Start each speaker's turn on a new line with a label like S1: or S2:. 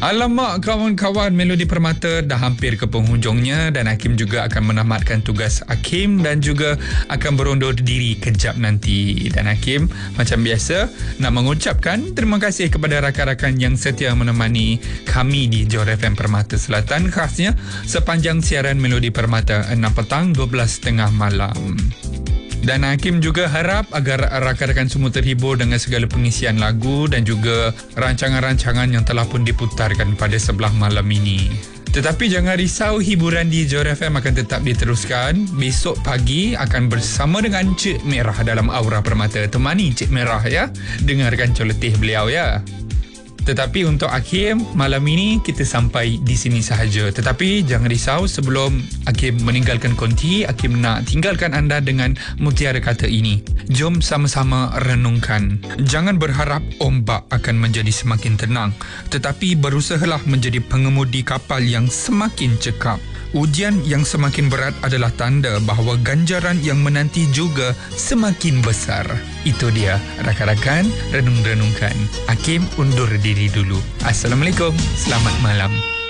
S1: Alamak, kawan-kawan, Melodi Permata dah hampir ke penghujungnya dan Hakim juga akan menamatkan tugas Hakim dan juga akan berundur diri kejap nanti. Dan Hakim macam biasa nak mengucapkan terima kasih kepada rakan-rakan yang setia menemani kami di Johor FM Permata Selatan, khasnya sepanjang siaran Melodi Permata 6 petang 12.30 malam. Dan Hakim juga harap agar rakan-rakan semua terhibur dengan segala pengisian lagu dan juga rancangan-rancangan yang telah pun diputarkan pada sebelah malam ini. Tetapi jangan risau, hiburan di Johor FM akan tetap diteruskan. Besok pagi akan bersama dengan Cik Merah dalam Aura Permata. Temani Cik Merah ya. Dengarkan celoteh beliau ya. Tetapi untuk Hakim, malam ini kita sampai di sini sahaja. Tetapi jangan risau, sebelum Hakim meninggalkan konti, Hakim nak tinggalkan anda dengan mutiara kata ini. Jom sama-sama renungkan. Jangan berharap ombak akan menjadi semakin tenang, tetapi berusahalah menjadi pengemudi kapal yang semakin cekap. Ujian yang semakin berat adalah tanda bahawa ganjaran yang menanti juga semakin besar. Itu dia, rakan-rakan, renung-renungkan. Hakim undur diri dulu. Assalamualaikum, selamat malam.